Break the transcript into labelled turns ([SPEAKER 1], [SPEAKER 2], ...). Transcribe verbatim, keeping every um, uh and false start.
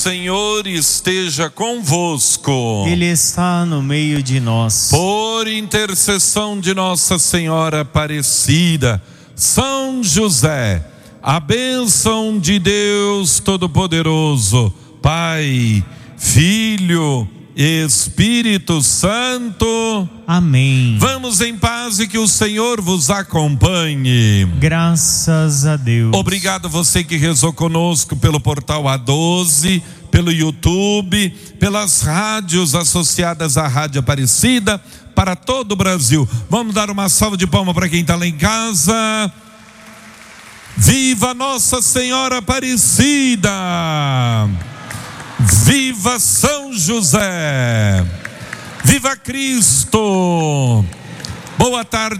[SPEAKER 1] Senhor esteja convosco.
[SPEAKER 2] Ele está no meio de nós.
[SPEAKER 1] Por intercessão de Nossa Senhora Aparecida, São José, a bênção de Deus Todo-Poderoso, Pai, Filho e Espírito Santo.
[SPEAKER 2] Amém.
[SPEAKER 1] Vamos em paz e que o Senhor vos acompanhe.
[SPEAKER 2] Graças a Deus.
[SPEAKER 1] Obrigado você que rezou conosco pelo portal A doze, pelo YouTube, pelas rádios associadas à Rádio Aparecida, para todo o Brasil. Vamos dar uma salva de palmas para quem está lá em casa. Viva Nossa Senhora Aparecida! Viva São José! Viva Cristo! Boa tarde.